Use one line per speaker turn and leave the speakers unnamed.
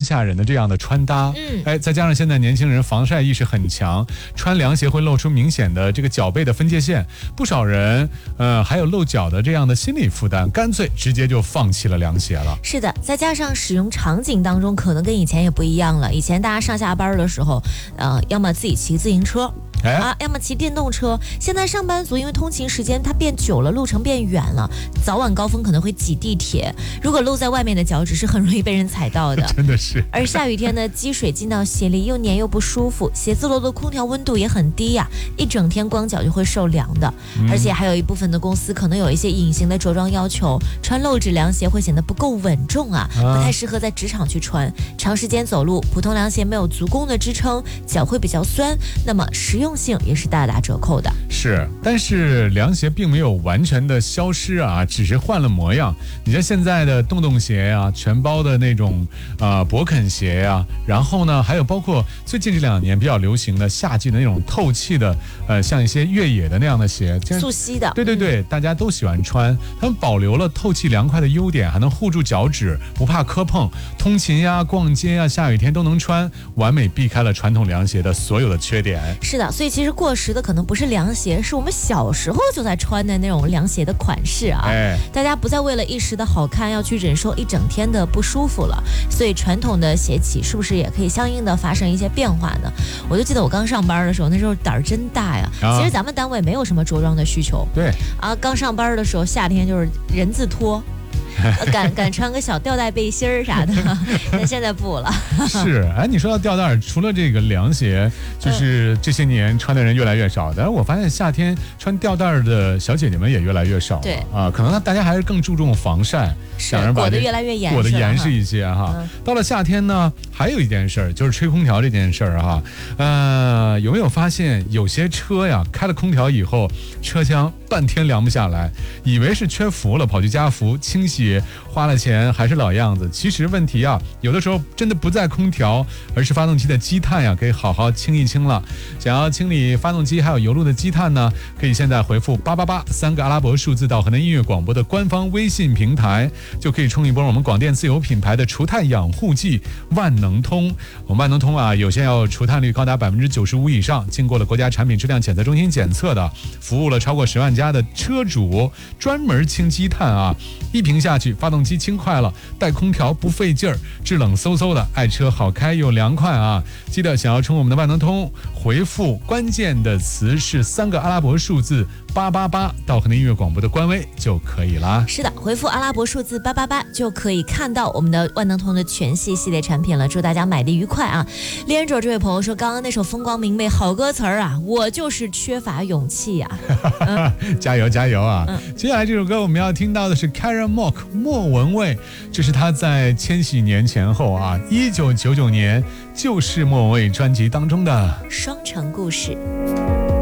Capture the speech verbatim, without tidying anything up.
下人的这样的穿搭。
嗯，
哎，再加上现在年轻人防晒意识很强，穿凉鞋会露出明显的这个脚背的分界线，不少人呃还有露脚的这样的心理负担，干脆直接就放弃了凉鞋了。
是的，再加上使用场景当中可能跟以前也不一样了。以前大家上下班的时候，呃，要么自己骑自行车。
哎
啊，要么骑电动车。现在上班族因为通勤时间它变久了，路程变远了，早晚高峰可能会挤地铁。如果露在外面的脚趾是很容易被人踩到的，
真的是。
而下雨天呢，积水进到鞋里又黏又不舒服，写字楼的空调温度也很低呀、啊，一整天光脚就会受凉的。
嗯、
而且还有一部分的公司可能有一些隐形的着装要求，穿露趾凉鞋会显得不够稳重啊，啊不太适合在职场去穿。长时间走路，普通凉鞋没有足弓的支撑，脚会比较酸，那么实用性也是大打折扣的。
是，但是凉鞋并没有完全的消失啊，只是换了模样。你像现在的洞洞鞋呀、啊，全包的那种呃勃肯鞋呀、啊，然后呢，还有包括最近这两年比较流行的夏季的那种透气的，呃，像一些越野的那样的鞋，
速吸的，
对对对，大家都喜欢穿。他们保留了透气凉快的优点，还能护住脚趾，不怕磕碰，通勤呀、逛街呀、下雨天都能穿，完美避开了传统凉鞋的所有的缺点。
是的，所以其实过时的可能不是凉鞋，是我们小时候就在穿的那种凉鞋的款式啊。
哎，
大家不再为了一时的好看要去忍受一整天的不舒服了，所以传统的鞋企是不是也可以相应的发生一些变化呢？我就记得我刚上班的时候，那时候胆儿真大呀。啊、其实咱们单位没有什么着装的需求。
对
啊，刚上班的时候，夏天就是人字拖。敢敢穿个小吊带背心儿啥的，但现在不了。
是，哎，你说到吊带，除了这个凉鞋，就是这些年穿的人越来越少，但是我发现夏天穿吊带的小姐姐们也越来越少了。
对啊，
可能大家还是更注重防晒，想着把
裹得越来越严实，
裹得严实一些哈。嗯、到了夏天呢，还有一件事儿，就是吹空调这件事儿哈。呃，有没有发现有些车呀，开了空调以后，车厢半天凉不下来，以为是缺氟了，跑去加氟清洗。花了钱还是老样子，其实问题啊，有的时候真的不在空调，而是发动机的积碳呀，可以好好清一清了。想要清理发动机还有油路的积碳呢，可以现在回复八八八三个阿拉伯数字到河南音乐广播的官方微信平台，就可以冲一波我们广电自有品牌的除碳养护剂万能通。我们万能通啊，有些要除碳率高达百分之九十五以上，经过了国家产品质量检测中心检测的，服务了超过十万家的车主，专门清积碳啊，一瓶下去，发动机轻快了，带空调不费劲儿，制冷嗖嗖的，爱车好开又凉快啊！记得想要充我们的万能通，回复关键的词是三个阿拉伯数字八八八到河南音乐广播的官微就可以啦。
是的，回复阿拉伯数字八八八就可以看到我们的万能通的全系系列产品了。祝大家买的愉快啊！连着这位朋友说，刚刚那首风光明媚好歌词儿啊，我就是缺乏勇气呀、啊
嗯！加油加油啊！
嗯、
接下来这首歌我们要听到的是 Karen Mock 莫文蔚，这是他在千禧年前后啊，一九九九年就是莫文蔚专辑当中的
双城故事。